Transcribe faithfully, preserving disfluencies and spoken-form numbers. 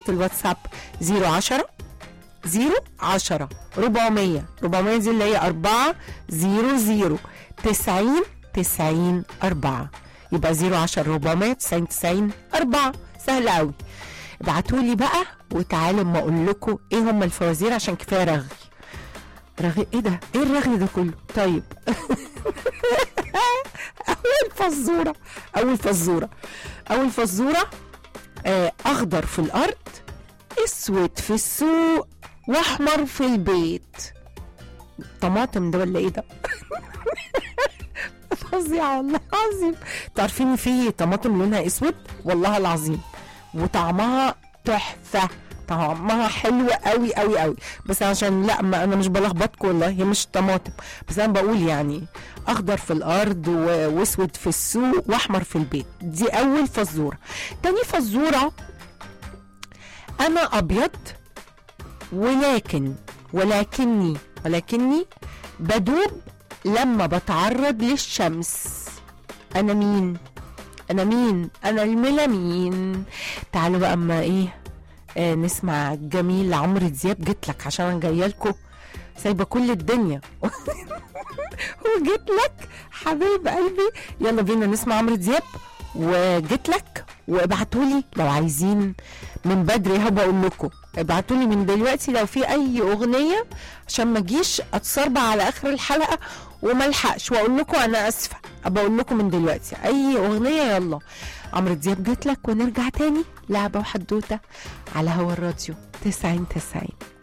الواتساب زيرو عشرة زيرو عشرة ربعمية ربعمية دي اللي هي أربعة زيرو زيرو تسعين تسعين أربعة، يبقى زيرو عشرة ربعمية تسعين تسعين أربعة. سهل قوي. ابعتولي بقى وتعالوا ما اقول لكم ايه هم الفوازير عشان كفايه رغي. رغي ايه ده؟ ايه الرغي ده كله؟ طيب اول فزوره اول فزوره اول فزوره آه اخضر في الارض، اسود في السوق، واحمر في البيت. طماطم ده ولا ايه ده؟ فظيعه والله العظيم. تعرفين في طماطم لونها اسود والله العظيم وطعمها تحفه، طعمها حلو قوي قوي قوي. بس عشان لا ما انا مش بلخبطكم والله، هي مش طماطم، بس انا بقول يعني اخضر في الارض واسود في السوق واحمر في البيت. دي اول فزوره. تاني فزوره، انا ابيض ولكن ولكني ولكني بدوب لما بتعرض للشمس. انا مين؟ انا مين؟ انا الميلامين. تعالوا بقى اما ايه آه نسمع جميل عمرو دياب. جيت لك عشان انا جايه لكم سايبه كل الدنيا وجيت لك حبيب قلبي. يلا بينا نسمع عمرو دياب وجيت لك. وابعتولي لو عايزين من بدري، هبقى اقول لكم ابعتولي من دلوقتي لو في اي اغنيه عشان ما اجيش اتصربع على اخر الحلقه وما الحقش واقول لكم انا اسفه. ابقى اقول لكم من دلوقتي اي اغنيه. يلا عمرو دياب جيت لك، ونرجع تاني لعبه وحدوته على هوا الراديو تسعين تسعين.